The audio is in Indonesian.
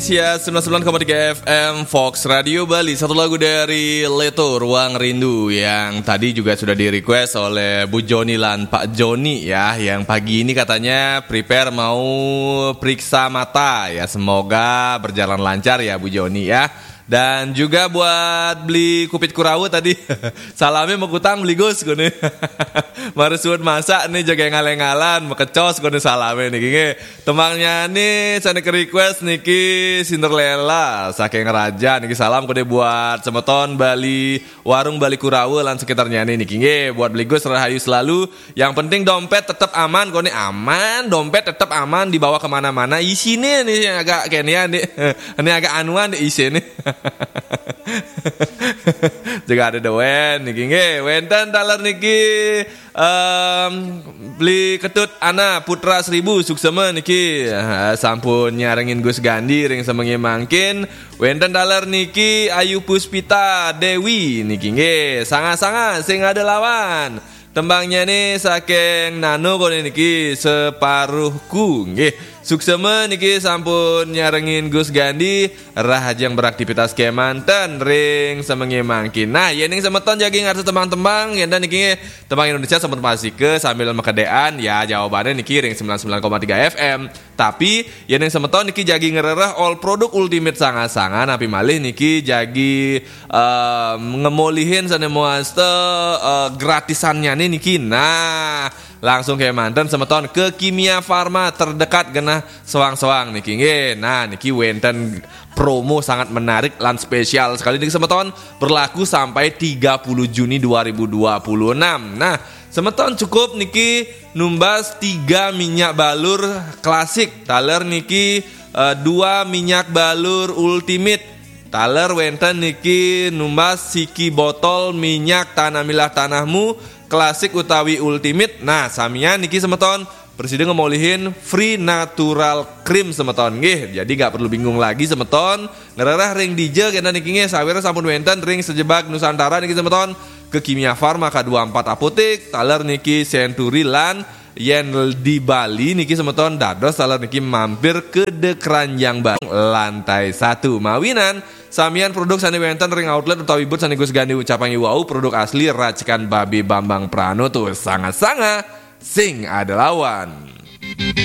Ya, 99,3 FM Fox Radio Bali. Satu lagu dari Leto, Ruang Rindu, yang tadi juga sudah di request oleh Bu Joni lan Pak Joni ya, yang pagi ini katanya prepare mau periksa mata ya. Semoga berjalan lancar ya Bu Joni ya. Dan juga buat beli kupit kurawu tadi salamnya mau kutang beli gus gue nih. Maresuan masak nih jaga ngalen-ngalan mau kecos gue nih salamnya nih gini. Temangnya nih sana ke request niki Cinderella saking raja niki salam gue buat semeton Bali warung Bali Kurawu lan sekitarnya nih niki buat beli gus rahayu selalu. Yang penting dompet tetap aman gue nih, aman dompet tetap aman dibawa kemana-mana. Isinya nih yang agak kayaknya nih ini agak anuan nih isinya. Juga ada dewen niki wenten taler niki beli ketut ana putra 1000 suksema niki sampun nyarengin Gus Gandhi ring semengi mangkin wenten taler niki Ayu Puspita Dewi niki sanga-sanga sing ada lawan. Tembangnya nih saking nano kone niki separuhku suksema niki sampun nyarengin Gus Gandhi rahajang beraktivitas kemanten ring semengi mangkin. Nah ya ning semeton jaging harus tembang-tembang ya dan niki tembang Indonesia sempet masih ke sambil makedean ya jawabannya niki ring 99,3 FM. Tapi ya ning semeton niki jagi ngerereh all produk ultimate sanga-sanga napi malih niki jagi ngemolihin sana muaste gratisannya niki. Nah langsung kayak mantan semeton ke Kimia Farma terdekat genah soang-soang niki nah niki wenten promo sangat menarik lan spesial sekali niki semeton berlaku sampai 30 Juni 2026. Nah semeton cukup niki numbas 3 minyak balur klasik taler niki 2 minyak balur ultimate taler wenten niki numbas siki botol minyak tanah milah tanahmu klasik utawi ultimate. Nah samian niki semeton presiden ngemolihin free natural cream semeton jadi gak perlu bingung lagi semeton ngererah ring DJ kena niki sawira sampun wenten ring sejebak Nusantara niki semeton ke Kimia Farma K24 apotek taler niki Century lan yen di Bali niki semeton dados taler niki mampir ke De Keranjang Bang lantai 1 mawinan samian produk sani wenten ring outlet utawi booth sani Gus Gandhi ucapangi wau produk asli racikan Babi Bambang Pranoto sangat-sangat sing ada lawan.